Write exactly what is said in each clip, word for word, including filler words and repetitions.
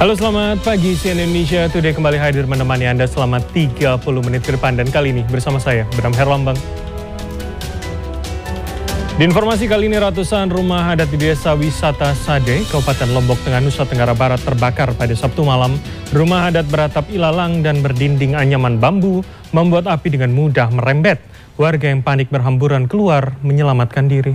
Halo, selamat pagi. C N N Indonesia Today kembali hadir menemani Anda selama tiga puluh menit ke depan. Dan kali ini bersama saya, Bram Herlambang. Di informasi kali ini, ratusan rumah adat di Desa Wisata Sade, Kabupaten Lombok Tengah, Nusa Tenggara Barat terbakar pada Sabtu malam. Rumah adat beratap ilalang dan berdinding anyaman bambu membuat api dengan mudah merembet. Warga yang panik berhamburan keluar menyelamatkan diri.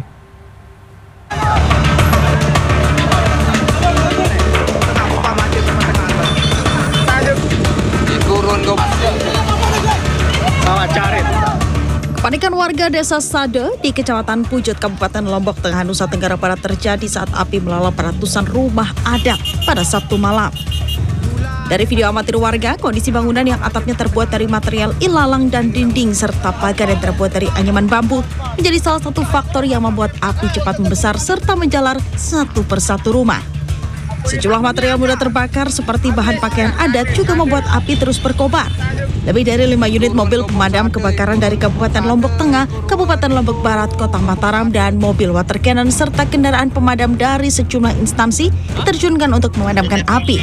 Kepanikan warga Desa Sade di Kecamatan Pujut, Kabupaten Lombok Tengah, Nusa Tenggara Barat terjadi saat api melalap ratusan rumah adat pada Sabtu malam. Dari video amatir warga, kondisi bangunan yang atapnya terbuat dari material ilalang dan dinding serta pagar yang terbuat dari anyaman bambu menjadi salah satu faktor yang membuat api cepat membesar serta menjalar satu persatu rumah. Sejumlah material mudah terbakar seperti bahan pakaian adat juga membuat api terus berkobar. Lebih dari lima unit mobil pemadam kebakaran dari Kabupaten Lombok Tengah, Kabupaten Lombok Barat, Kota Mataram, dan mobil water cannon serta kendaraan pemadam dari sejumlah instansi diterjunkan untuk memadamkan api.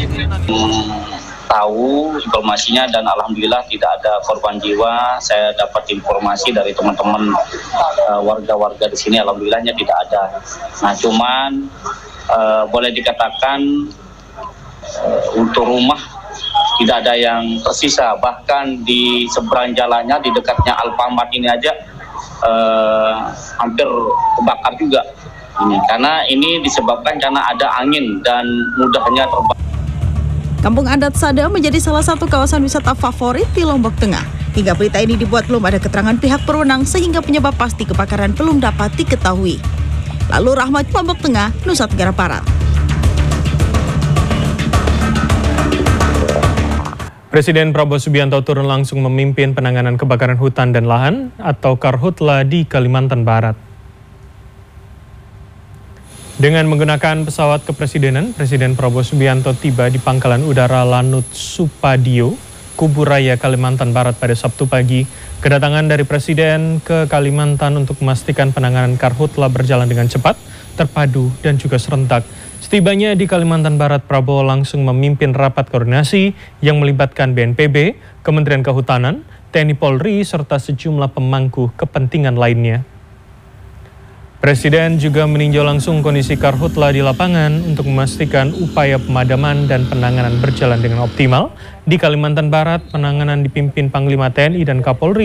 Tahu informasinya dan alhamdulillah tidak ada korban jiwa. Saya dapat informasi dari teman-teman uh, warga-warga di sini, alhamdulillahnya tidak ada. Nah, cuman uh, boleh dikatakan uh, untuk rumah tidak ada yang tersisa. Bahkan di seberang jalannya di dekatnya Alfamart ini aja uh, hampir kebakar juga. Ini karena ini disebabkan karena ada angin dan mudahnya terbakar. Kampung Adat Sade menjadi salah satu kawasan wisata favorit di Lombok Tengah. Hingga berita ini dibuat belum ada keterangan pihak berwenang sehingga penyebab pasti kebakaran belum dapat diketahui. Lalu Rahmat, Lombok Tengah, Nusa Tenggara Barat. Presiden Prabowo Subianto turun langsung memimpin penanganan kebakaran hutan dan lahan atau Karhutla di Kalimantan Barat. Dengan menggunakan pesawat kepresidenan, Presiden Prabowo Subianto tiba di Pangkalan Udara Lanut Supadio, Kuburaya, Kalimantan Barat pada Sabtu pagi. Kedatangan dari Presiden ke Kalimantan untuk memastikan penanganan Karhutla berjalan dengan cepat, terpadu, dan juga serentak. Setibanya di Kalimantan Barat, Prabowo langsung memimpin rapat koordinasi yang melibatkan B N P B, Kementerian Kehutanan, T N I Polri, serta sejumlah pemangku kepentingan lainnya. Presiden juga meninjau langsung kondisi Karhutla di lapangan untuk memastikan upaya pemadaman dan penanganan berjalan dengan optimal. Di Kalimantan Barat, penanganan dipimpin Panglima T N I dan Kapolri.